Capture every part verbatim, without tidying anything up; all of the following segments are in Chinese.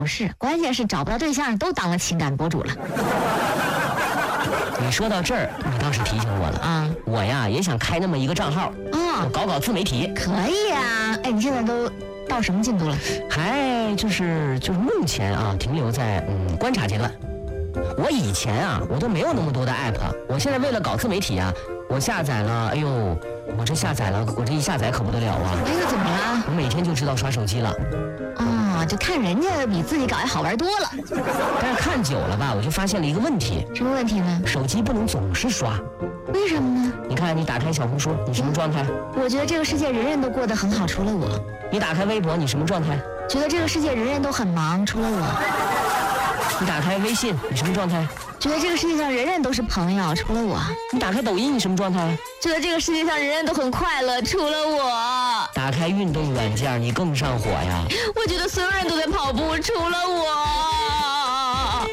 不是，关键是找不到对象都当了情感博主了。 你说到这儿，你倒是提醒我了啊！我呀也想开那么一个账号，啊，搞搞自媒体。 可以啊！哎，你现在都到什么进度了？ 还就是就是目前啊，停留在嗯观察阶段。我以前啊，我都没有那么多的 app， 我现在为了搞自媒体啊，我下载了，哎呦，我这下载了，我这一下载可不得了啊！ 哎呦，怎么了？ 我每天就知道刷手机了。 啊，就看人家比自己搞还好玩多了。 但是看久了吧，我就发现了一个问题。 什么问题呢？ 手机不能总是刷。 为什么呢？ 你看，你打开小红书，你什么状态？ 我觉得这个世界人人都过得很好，除了我。 你打开微博，你什么状态？ 觉得这个世界人人都很忙，除了我。 你打开微信，你什么状态？ 觉得这个世界上人人都是朋友，除了我。 你打开抖音，你什么状态？ 觉得这个世界上人人都很快乐，除了我。 打开运动软件，你更上火呀。 我觉得所有人都在跑步，除了我。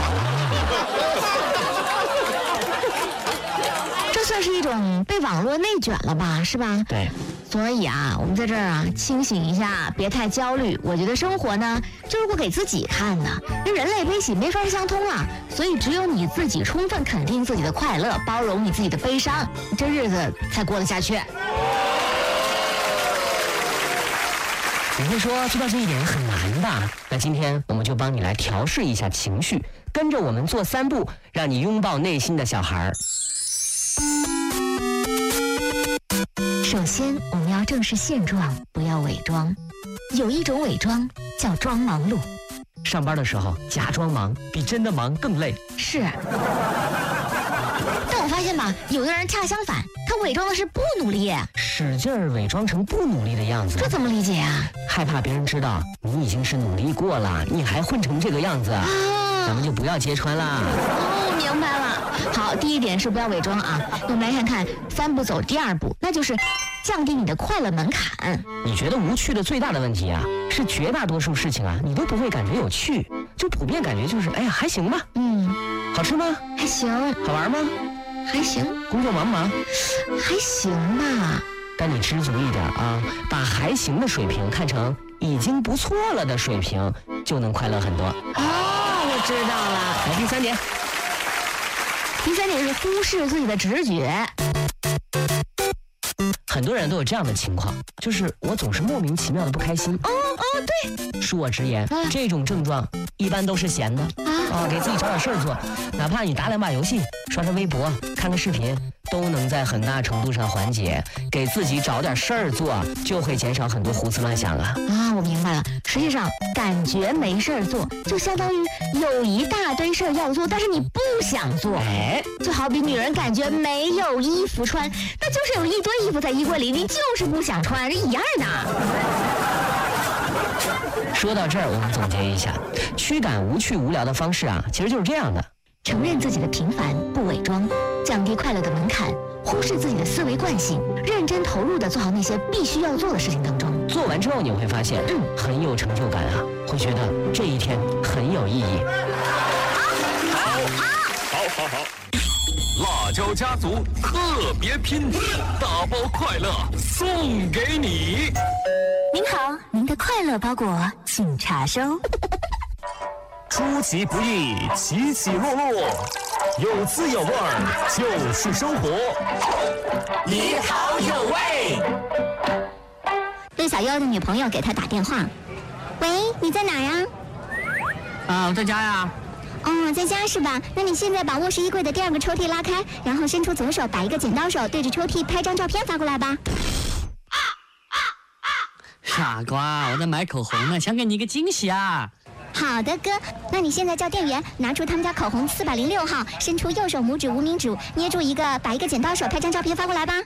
这算是一种被网络内卷了吧，是吧？ 对。 所以啊，我们在这儿啊，清醒一下，别太焦虑。我觉得生活呢，就是过给自己看的。跟人类悲喜没法相通啊，所以只有你自己充分肯定自己的快乐，包容你自己的悲伤，这日子才过得下去。 你会说知道这一点很难吧？那今天我们就帮你来调试一下情绪，跟着我们做三步，让你拥抱内心的小孩儿。 首先，我们要正视现状，不要伪装。有一种伪装叫装忙碌。 上班的时候假装忙，比真的忙更累。 是。但我发现吧，有的人恰相反，他伪装的是不努力， 使劲儿伪装成不努力的样子。 这怎么理解啊？ 害怕别人知道你已经是努力过了，你还混成这个样子，啊、咱们就不要揭穿啦。 哦，明白了。好，第一点是不要伪装啊。我们来看看三步走第二步，那就是降低你的快乐门槛。 你觉得无趣的最大的问题啊，是绝大多数事情啊，你都不会感觉有趣，就普遍感觉就是，哎呀，还行吧。 嗯， 好吃吗？ 还行。 好玩吗？ 还行。 工作忙不忙？ 还行吧。 但你知足一点啊，把还行的水平看成已经不错了的水平，就能快乐很多。 哦，我知道了。 来，第三点。 第三点是忽视自己的直觉。 很多人都有这样的情况，就是我总是莫名其妙的不开心。 哦哦，对， 恕我直言，啊、这种症状一般都是闲的啊，啊，给自己找点事儿做，哪怕你打两把游戏、刷刷微博、看个视频，都能在很大程度上缓解。给自己找点事儿做，就会减少很多胡思乱想啊。 啊，我明白了。实际上，感觉没事儿做，就相当于有一大堆事儿要做，但是你不想做。 哎， 就好比女人感觉没有衣服穿，那就是有一堆衣服在衣柜里，你就是不想穿，是一样的。 说到这儿，我们总结一下，驱赶无趣无聊的方式啊，其实就是这样的： 承认自己的平凡，不伪装，降低快乐的门槛，忽视自己的思维惯性，认真投入地做好那些必须要做的事情当中。 做完之后，你会发现，嗯，很有成就感啊，会觉得这一天很有意义。 好，好，好，好。辣椒家族特别拼，大包快乐送给你。 您好，您的快乐包裹请查收。 出其不意，起起落落，有滋有味儿，就是生活。你好有味。 陆小优的女朋友给他打电话：“喂，你在哪呀？”“ 啊，我在家呀。”“ 哦，在家是吧？那你现在把卧室衣柜的第二个抽屉拉开，然后伸出左手，摆一个剪刀手，对着抽屉拍张照片发过来吧。”“ 傻瓜，我在买口红呢，想给你一个惊喜啊。”“ 好的哥，那你现在叫店员拿出他们家口红四百零六号，伸出右手拇指无名指，捏住一个，摆一个剪刀手，拍张照片发过来吧。”“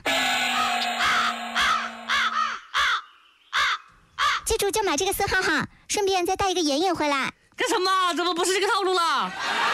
记住就买这个四号哈，顺便再带一个眼影回来。”“ 干什么？怎么不是这个套路了？”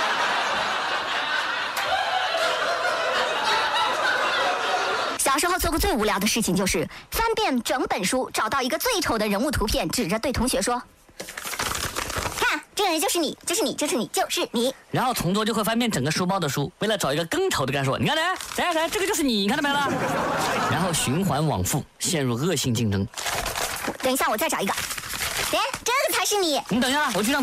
小时候做过最无聊的事情就是翻遍整本书，找到一个最丑的人物图片，指着对同学说：“看，这个人就是你，就是你，就是你，就是你。” 然后同桌就会翻遍整个书包的书，为了找一个更丑的跟他说：“你看来，谁谁这个就是你，你看到没了？”然后循环往复，陷入恶性竞争。 等一下，我再找一个。哎，这个才是你。 你等一下，我去让。